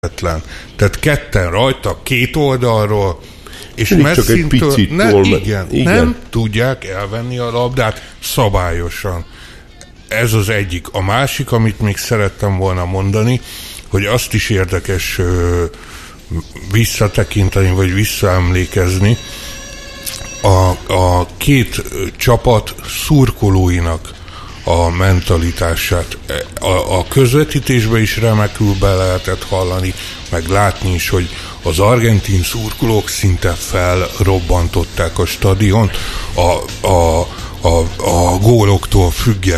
Tehát ketten rajta, két oldalról, és messzintől nem tudják elvenni a labdát szabályosan. Ez az egyik. A másik, amit még szerettem volna mondani, hogy azt is érdekes visszatekinteni, vagy visszaemlékezni a két csapat szurkolóinak a mentalitását. A közvetítésben is remekül be lehetett hallani, meg látni is, hogy az argentin szurkolók szinte felrobbantották a stadiont a góloktól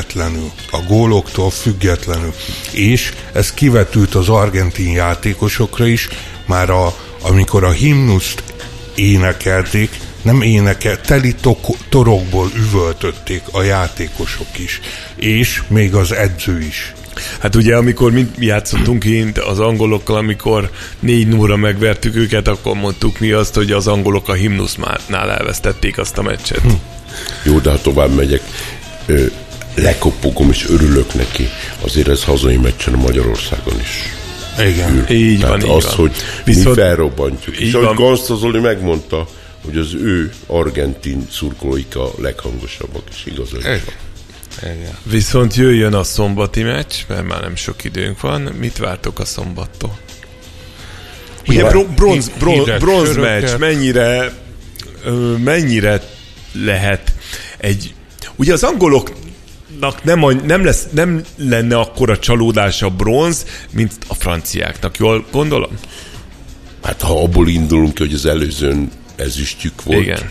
függetlenül. És ez kivetült az argentin játékosokra is, már amikor a himnuszt énekelték, teli torokból üvöltötték a játékosok is, és még az edző is. Hát ugye, amikor mi játszottunk kint az angolokkal, amikor 4-0-ra megvertük őket, akkor mondtuk mi azt, hogy az angolok a himnusznál elvesztették azt a meccset. Jó, de ha tovább megyek, lekopogom és örülök neki. Azért ez hazai meccsen Magyarországon is. Igen. Így Tehát van, az, van. hogy viszont mi felrobbantjuk. És ahogy van. Ganszta Zoli megmondta, hogy az ő argentin szurkolóik a leghangosabbak, és igaz, Igen. Viszont jöjjön a szombati meccs, mert már nem sok időnk van. Mit vártok a szombattól? Ugye bronz meccs, mennyire lehet egy... Ugye az angoloknak nem lenne akkora csalódás a bronz, mint a franciáknak. Jól gondolom? Hát ha abból indulunk, hogy az előzőn ezüstjük volt. Igen.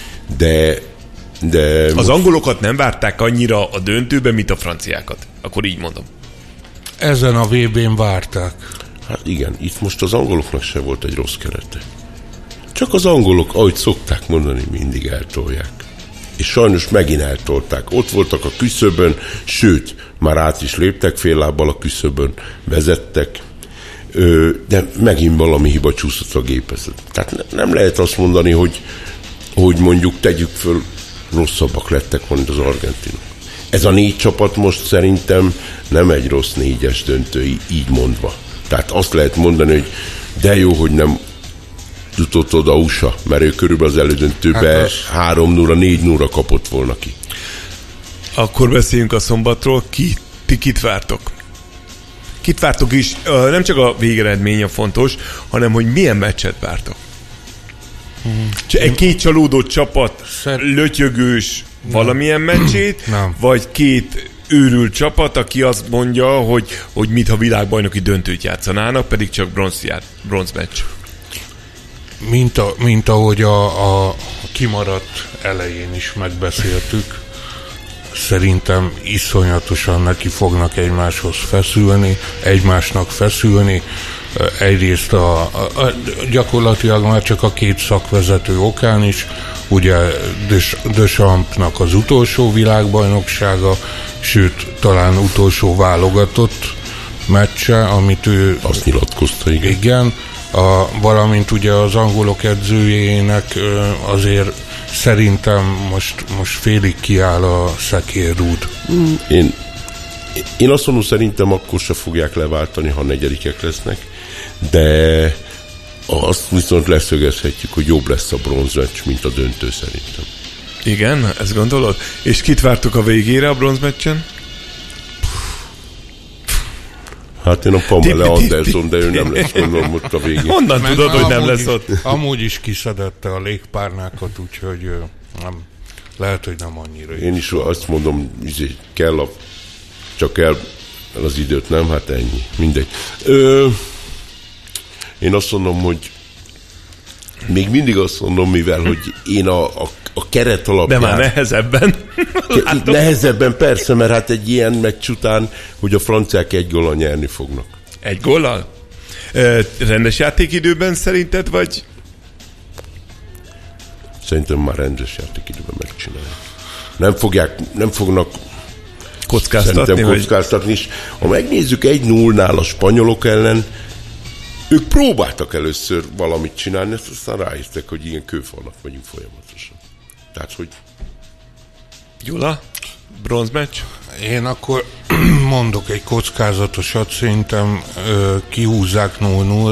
De az angolokat nem várták annyira a döntőbe, mint a franciákat. Akkor így mondom. Ezen a VB-n várták. Hát igen, itt most az angoloknak se volt egy rossz kerete. Csak az angolok, ahogy szokták mondani, mindig eltolják. És sajnos megint eltolták. Ott voltak a küszöbön, sőt, már át is léptek fél lábbal a küszöbön, vezettek, de megint valami hiba csúszott a gépezet. Tehát nem lehet azt mondani, hogy mondjuk tegyük föl, rosszabbak lettek volna az argentinok. Ez a 4 csapat most szerintem nem egy rossz 4-es döntő, így mondva. Tehát azt lehet mondani, hogy de jó, hogy nem jutott oda USA, mert ő körülbelül az elődöntőbe 3-0, 4-0 kapott volna ki. Akkor beszéljünk a szombatról. Ti kit vártok? Kit vártok is? Nem csak a végeredmény a fontos, hanem hogy milyen meccset vártok. Egy két csalódott csapat, lötyögős valamilyen meccsét, vagy két őrült csapat, aki azt mondja, hogy mintha világbajnoki döntőt játszanának, pedig csak bronz meccs. Mint ahogy a kimaradt elején is megbeszéltük, szerintem iszonyatosan neki fognak egymásnak feszülni. Egyrészt gyakorlatilag már csak a két szakvezető okán is, ugye Dechampsnak az utolsó világbajnoksága, sőt, talán utolsó válogatott meccse, amit ő... Azt nyilatkozta, igen. Valamint ugye az angolok edzőjének azért szerintem most félig kiáll a szekérrúd. Én azt mondom, szerintem akkor se fogják leváltani, ha negyedikek lesznek, de azt viszont leszögezhetjük, hogy jobb lesz a bronzmeccs, mint a döntő szerintem. Igen, ezt gondolod? És kit vártok a végére a bronzmeccsen? Hát én a Pamela Anderson, de ő nem lesz, gondolom, most a végén. Honnan tudod, hogy nem lesz ott? Amúgy is kiszedette a légpárnákat, úgyhogy nem, lehet, hogy nem annyira. Én is azt mondom, csak kell az időt, nem? Hát ennyi. Mindegy. Én azt mondom, hogy még mindig azt mondom, mivel, hogy én a keret alapján... De már nehezebben. Nehezebben persze, mert hát egy ilyen meccs után, hogy a franciák 1 góllal nyerni fognak. 1 góllal? Rendes játékidőben szerinted, vagy? Szerintem már rendes játékidőben megcsinálják. Nem fognak kockáztatni is. Ha megnézzük 1-0-nál a spanyolok ellen, ők próbáltak először valamit csinálni, ezt aztán rájöttek, hogy ilyen kőfalnak vagyunk folyamatosan. Tehát, hogy... Gyula? Bronzmeccs? Én akkor mondok egy kockázatosat, szerintem kihúzzák 0-0.